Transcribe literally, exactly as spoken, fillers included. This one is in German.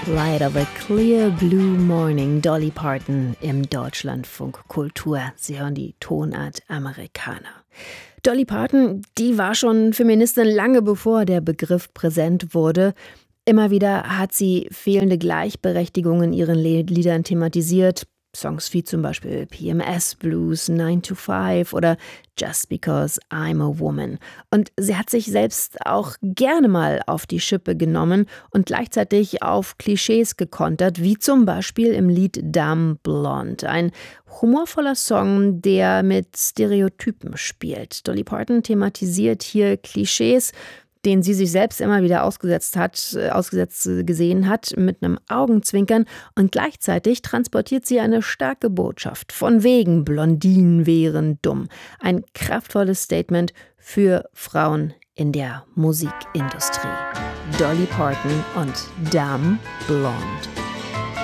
Light of a Clear Blue Morning, Dolly Parton im Deutschlandfunk Kultur. Sie hören die Tonart Amerikaner. Dolly Parton, die war schon Feministin lange bevor der Begriff präsent wurde. Immer wieder hat sie fehlende Gleichberechtigung in ihren Liedern thematisiert. Songs wie zum Beispiel P M S Blues, nine to five oder Just Because I'm a Woman. Und sie hat sich selbst auch gerne mal auf die Schippe genommen und gleichzeitig auf Klischees gekontert, wie zum Beispiel im Lied Dumb Blonde. Ein humorvoller Song, der mit Stereotypen spielt. Dolly Parton thematisiert hier Klischees, den sie sich selbst immer wieder ausgesetzt hat, ausgesetzt gesehen hat, mit einem Augenzwinkern, und gleichzeitig transportiert sie eine starke Botschaft. Von wegen Blondinen wären dumm. Ein kraftvolles Statement für Frauen in der Musikindustrie. Dolly Parton und Dumb Blonde.